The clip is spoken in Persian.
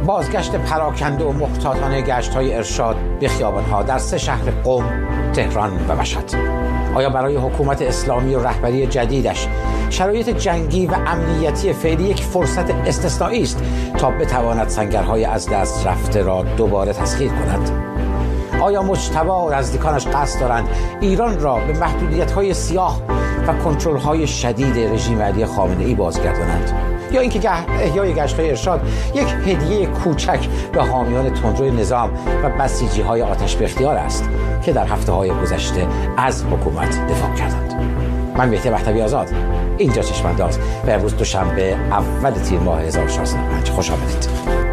بازگشت پراکنده و محتاطانه گشت‌های ارشاد به خیابان‌ها در 3 شهر قم، تهران و مشهد. آیا برای حکومت اسلامی و رهبری جدیدش شرایط جنگی و امنیتی فعلی یک فرصت استثنایی است تا بتواند سنگرهای از دست رفته را دوباره تسخیر کند؟ آیا مجتبی و نزدیکانش قصد دارند ایران را به محدودیت‌های سیاه و کنترل‌های شدید رژیم علی خامنه‌ای بازگردانند؟ یا اینکه احیای گشت‌های ارشاد یک هدیه کوچک به حامیان تندروی نظام و بسیجی‌های آتش به اختیار است که در هفته‌های گذشته از حکومت دفاع کردند؟ من مهدی مهدوی آزاد، اینجا چشم‌انداز و امروز دوشنبه اول تیر ماه 1405. خوش آمدید.